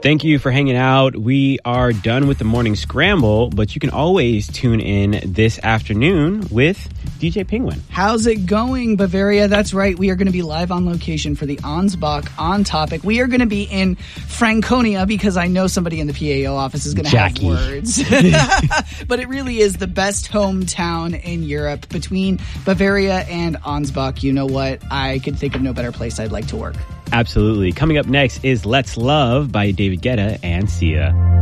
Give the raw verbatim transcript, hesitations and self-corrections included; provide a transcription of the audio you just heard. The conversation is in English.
Thank you for hanging out. We are done with the morning scramble, but you can always tune in this afternoon with D J Penguin. How's it going, Bavaria? That's right. We are going to be live on location for the Ansbach On Topic. We are going to be in Franconia because I know somebody in the P A O office is going to have words. But it really is the best hometown in Europe. Between Bavaria and Ansbach, you know what? I could think of no better place I'd like to work. Absolutely. Coming up next is Let's Love by David Guetta and Sia.